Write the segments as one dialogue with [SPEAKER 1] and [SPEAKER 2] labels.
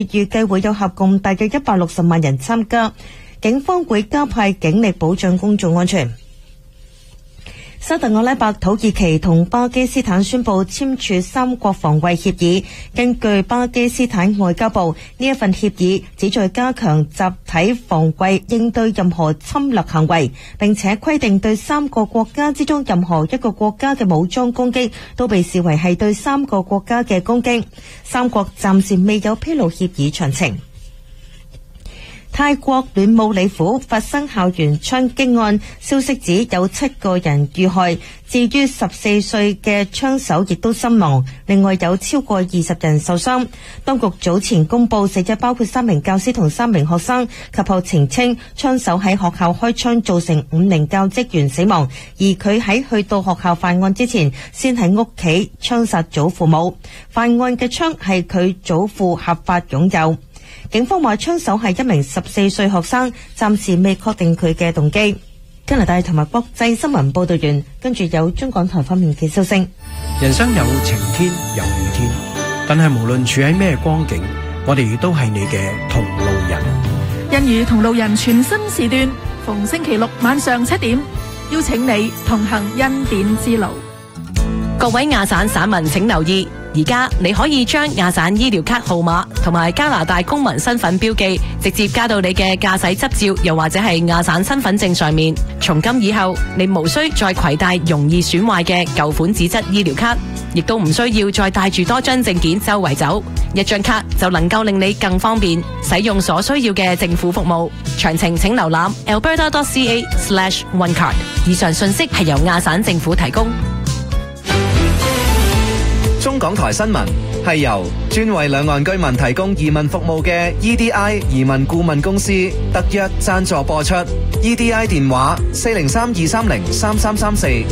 [SPEAKER 1] 預計會有合共大約160萬人參加，警方會加派警力保障公眾安全。沙特阿拉伯、土耳其同巴基斯坦宣布簽署三國防衛協議。根據巴基斯坦外交部，呢一份協議旨在加強集體防衛，應對任何侵略行為，並且規定對三個國家之中任何一個國家嘅武裝攻擊都被視為係對三個國家嘅攻擊。三國暫時未有披露協議詳情。泰國暖武里府發生校園槍擊案，消息指有7個人遇害，至於14歲嘅槍手亦都身亡，另外有超過20人受傷。當局早前公布死者包括3名教師同3名學生，及後澄清槍手喺學校開槍造成5名教職員死亡，而佢喺去到學校犯案之前，先喺屋企槍殺祖父母。犯案嘅槍係佢祖父合法擁有。警方話槍手係一名14歲學生，暫時未確定佢嘅動機。加拿大同埋國際新聞報道完，跟住有中港台方面嘅消息。
[SPEAKER 2] 人生有晴天有雨天，但係無論處喺咩光景，我哋亦都係你嘅同路人。
[SPEAKER 3] 欣宇同路人全新時段，逢星期六晚上7點，邀請你同行恩典之路。
[SPEAKER 4] 各位亞省省民請留意，而家你可以將亞省醫療卡號碼同埋加拿大公民身份標記直接加到你嘅駕駛執照，又或者係亞省身份證上面。從今以後，你無需再攜帶容易損壞嘅舊款紙質醫療卡，亦都唔需要再帶住多張證件周圍走，一張卡就能夠令你更方便使用所需要嘅政府服務。詳情請瀏覽 alberta.ca/onecard。以上信息係由亞省政府提供。
[SPEAKER 5] 中港台新聞係由專為兩岸居民提供移民服務嘅 EDI 移民顧問公司特約贊助播出。EDI 電話403-230-3334。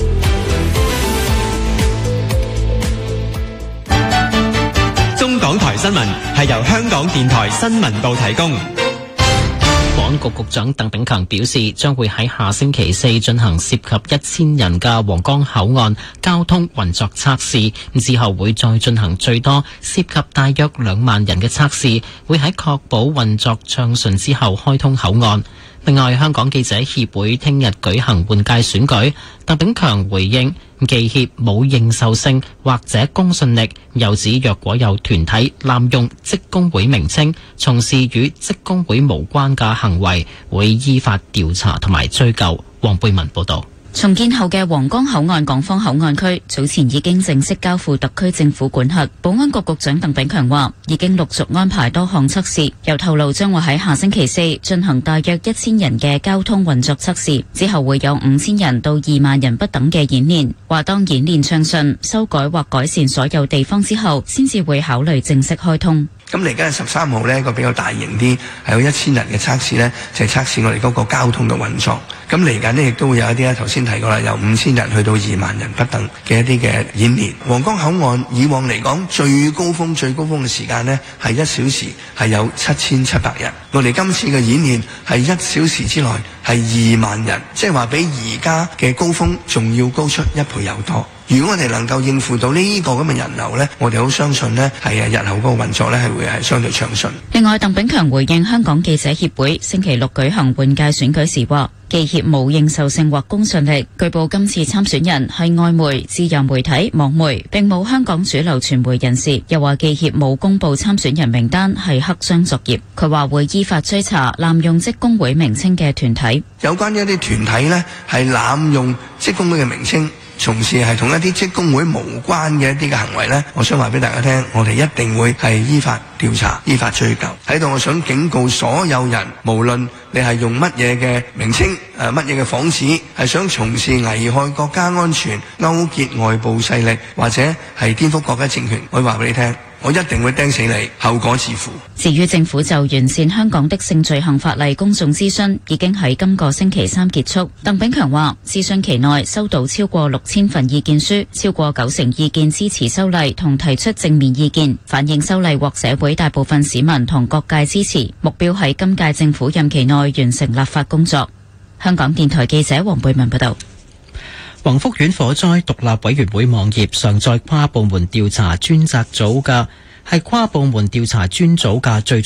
[SPEAKER 6] 中港台新聞係由香港電台新聞部提供。
[SPEAKER 7] 保安局局長鄧炳強表示，將會喺下星期4進行涉及1000人嘅皇崗口岸交通運作測試，之後會再進行最多涉及大約2萬人嘅測試，會喺確保運作暢順之後開通口岸。另外，香港記者協會聽日舉行換屆選舉，鄧炳強回應記協冇認受性或者公信力，又指若果有團體濫用職工會名稱，從事與職工會無關嘅行為，會依法調查同埋追究。黃貝文報道。
[SPEAKER 8] 重建後嘅皇崗口岸港方口岸區早前已經正式交付特區政府管轄。保安局局長鄧炳強話，已經陸續安排多項測試，又透露將會喺下星期4進行大約1000人嘅交通運作測試，之後會有5000人到2萬人不等嘅演練。話當演練暢順，修改或改善所有地方之後，先至會考慮正式開通。
[SPEAKER 9] 咁嚟緊13號呢個比較大型啲，係有1000人嘅測試呢，就係測試我哋嗰個交通嘅運作。咁嚟緊呢亦都會有一啲咧，頭先提過啦，由5000人去到2萬人不等嘅一啲嘅演練。皇崗口岸以往嚟講最高峰嘅時間呢，係1小時係有7700人。我哋今次嘅演練係1小時之內係2萬人，即係話比而家嘅高峰仲要高出1倍有多。如果我哋能夠應付到呢個咁嘅人流呢，我哋好相信呢係日後嗰個運作呢係會係相對暢順。
[SPEAKER 8] 另外，鄧炳強回應香港記者協會星期6舉行換屆選舉時話，記協冇認受性或公信力。據報今次參選人係外媒、自由媒體、網媒，並冇香港主流傳媒人士。又話記協冇公布參選人名單係黑箱作業。佢話會依法追查濫用職工會名稱嘅團體。
[SPEAKER 9] 有關一啲團體呢係濫用職工會嘅名稱，從事係同一啲職工會無關嘅一啲嘅行為呢，我想話俾大家聽，我哋一定會係依法調查、依法追究。喺度我想警告所有人，無論你係用乜嘢嘅名稱、乜嘢嘅幌子，係想從事危害國家安全、勾結外部勢力或者係顛覆國家政權，我話俾你聽，我一定會釘死你，後果自負。
[SPEAKER 8] 至於政府就完善香港的性罪行法例公眾諮詢已經喺今個星期3結束。鄧炳強話，諮詢期內收到超過6000份意見書，超過90%意見支持修例同提出正面意見，反映修例獲社會大部分市民同各界支持，目標喺今屆政府任期內完成立法工作。香港電台記者黃貝文報道。
[SPEAKER 7] 宏福苑火災獨立委員會網頁上載跨部門調查專責組嘅最終